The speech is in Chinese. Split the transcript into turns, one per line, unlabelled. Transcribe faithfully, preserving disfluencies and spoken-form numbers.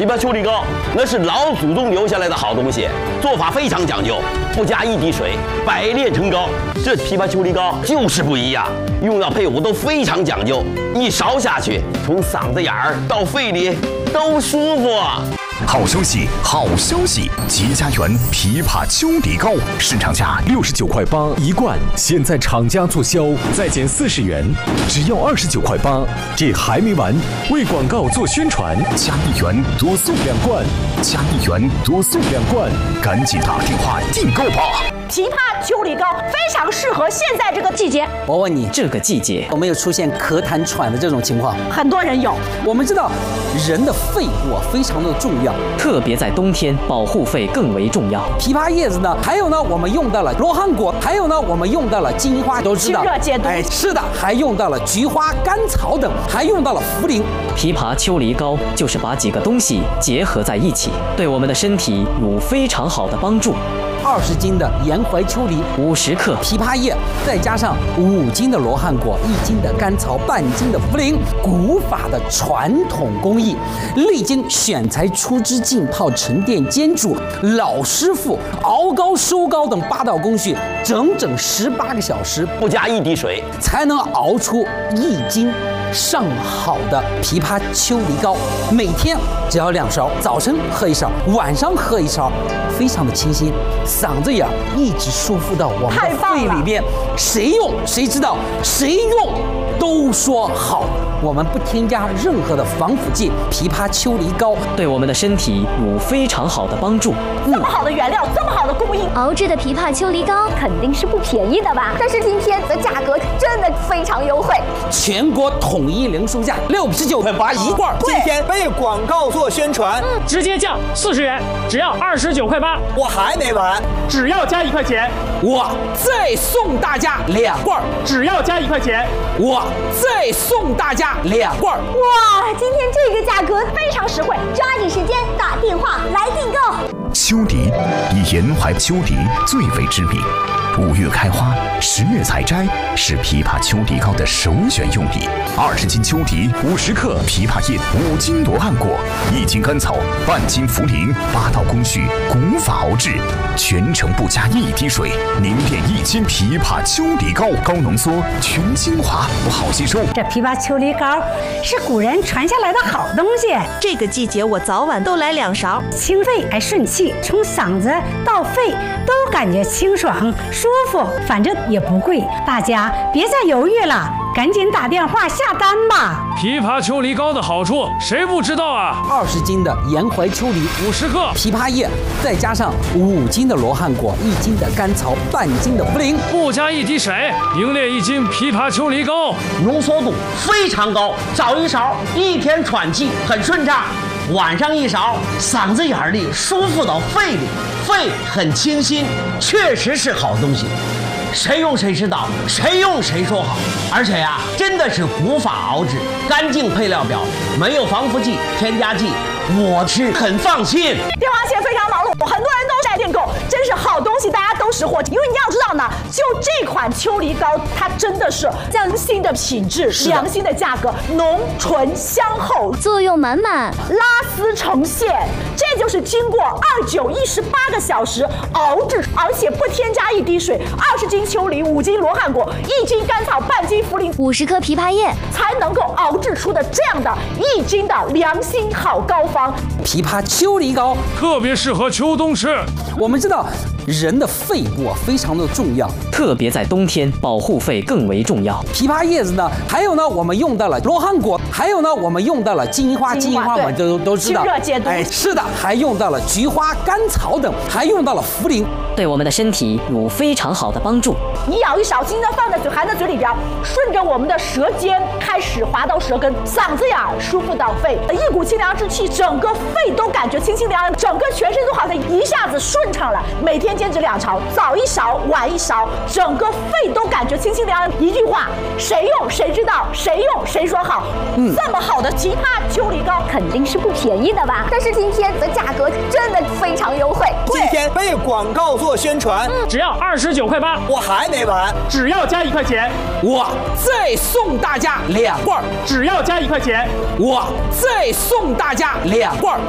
枇杷秋梨膏那是老祖宗留下来的好东西，做法非常讲究，不加一滴水，百炼成膏。这枇杷秋梨膏就是不一样，用药配伍都非常讲究，一勺下去，从嗓子眼儿到肺里都舒服。
好消息，好消息！吉家园枇杷秋梨膏市场价六十九块八一罐，现在厂家促销，再减四十元，只要二十九块八。这还没完，为广告做宣传，加一元多送两罐，加一元多送两罐，赶紧打电话订购吧！
枇杷秋梨膏非常适合现在这个季节。
我问你，这个季节有没有出现咳痰喘的这种情况？
很多人有。
我们知道，人的肺部啊非常的重要，
特别在冬天，保护肺更为重要。
枇杷叶子呢，还有呢，我们用到了罗汉果，还有呢，我们用到了金银花，都知道。
清热解毒。
哎，是的，还用到了菊花、甘草等，还用到了茯苓。
枇杷秋梨膏就是把几个东西结合在一起，对我们的身体有非常好的帮助。
二十斤的沿淮秋梨，
五十克
枇杷叶，再加上五斤的罗汉果，一斤的甘草，半斤的茯苓，古法的传统工艺，历经选材、出汁、浸泡、沉淀、煎煮，老师傅熬膏、收膏等八道工序，整整十八个小时，
不加一滴水，
才能熬出一斤上好的枇杷秋梨膏。每天只要两勺，早晨喝一勺，晚上喝一勺，非常的清新，嗓子眼一直舒服到我们的肺里边。谁用谁知道，谁用都说好。我们不添加任何的防腐剂，枇杷秋梨膏
对我们的身体有非常好的帮助。
这么好的原料，这么好的供应，
熬制的枇杷秋梨膏肯定是不便宜的吧？但是今天的价格真的非常优惠，
全国统一零售价六十九块八一罐。
今天为广告做宣传，
嗯、直接降四十元，只要二十九块八。
我还没完，
只要加一块钱，
我再送大家两罐；
只要加一块钱，
我再送大家两罐。
哇，今天这个价格非常实惠，抓紧时间打电话来订购。
秋梨以沿淮秋梨最为知名，五月开花，十月采摘，是枇杷秋梨膏的首选用例。二十斤秋梨，五十克枇杷叶，五斤罗汉果，一斤甘草，半斤茯苓，八道工序，古法熬制，全程不加一滴水，凝练一斤枇杷秋梨膏，高浓缩，全精华，不好吸收。
这枇杷秋梨膏是古人传下来的好东西，
这个季节我早晚都来两勺，
清肺还顺气，从嗓子到肺都感觉清爽舒服，反正也不贵，大家别再犹豫了，赶紧打电话下单吧。
枇杷秋梨膏的好处谁不知道啊？
二十斤的沿淮秋梨，
五十克
枇杷叶，再加上五斤的罗汉果，一斤的甘草，半斤的茯苓，
不加一滴水，凝练一斤枇杷秋梨膏，
浓缩度非常高，早一勺一天喘气很顺畅，晚上一勺嗓子眼里舒服到肺里，肺很清新，确实是好东西。谁用谁知道，谁用谁说好。而且呀，真的是古法熬制，干净配料表，没有防腐剂、添加剂，我是很放心。
电话线非常忙碌，很多人都在订购，真是好东西，大家都识货。因为你要知道呢，就这款秋梨膏，它真的是良心的品质，良心的价格，浓醇香厚，
作用满满，
拉丝成线，这就是经过二九一十八个小时熬制，而且不添加一滴水，二十斤秋梨，五斤罗汉果，一斤甘草，半斤茯苓，
五十克枇杷叶，
才能够熬制出的这样的一斤的良心好膏方。
枇杷秋梨膏
特别适合秋冬吃。
我们知道人的肺部啊非常的重要，
特别在冬天，保护肺更为重要。
枇杷叶子呢，还有呢，我们用到了罗汉果，还有呢，我们用到了金银花，金银花我们都都知道。
清热解毒。
哎，是的，还用到了菊花、甘草等，还用到了茯苓，
对我们的身体有非常好的帮助。
你舀一勺，轻轻放在嘴，含在嘴里边，顺着我们的舌尖开始滑到舌根，嗓子眼儿舒服到肺，一股清凉之气，整个肺都感觉清清凉凉，整个全身都好像一下子顺畅了。每天坚持两勺，早一勺，晚一勺，整个肺都感觉清清凉凉。一句话，谁用谁知道，谁用谁说好。嗯，这么好的枇杷秋梨膏
肯定是不便宜的吧？但是今天的价格真的非常优惠，
今天为广告做宣传，
嗯、只要二十九块八。
我还没完，
只要加一块钱，
我再送大家两罐；
只要加一块钱，
我再送大家两罐。